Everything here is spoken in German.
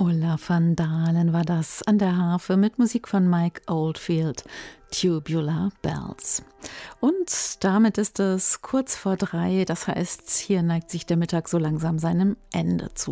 Ulla van Dalen war das an der Harfe mit Musik von Mike Oldfield, Tubular Bells. Und damit ist es kurz vor 3, das heißt, hier neigt sich der Mittag so langsam seinem Ende zu.